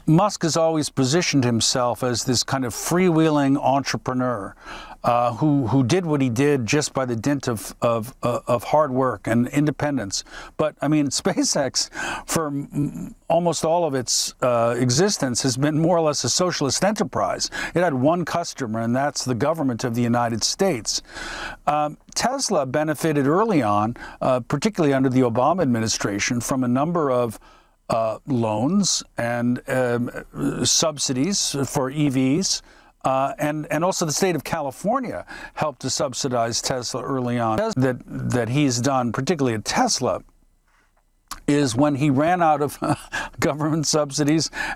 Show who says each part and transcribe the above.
Speaker 1: Musk has always positioned himself as this kind of freewheeling entrepreneur who did what he did just by the dint of hard work and independence. But I mean, SpaceX, for almost all of its existence, has been more or less a socialist enterprise. It had one customer, and that's the government of the United States. Tesla benefited early on, particularly under the Obama administration, from a number of loans and subsidies for EVs. And also the state of California helped to subsidize Tesla early on. That he's done, particularly at Tesla, is when he ran out of government subsidies